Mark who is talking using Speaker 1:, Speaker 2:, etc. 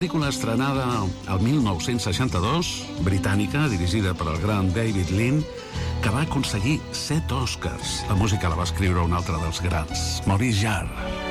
Speaker 1: Pel·lícula estrenada el 1962, britànica, dirigida per el gran David Lean, que va aconseguir 7 Oscars. La música la va escriure un altre dels grans, Maurice Jarre.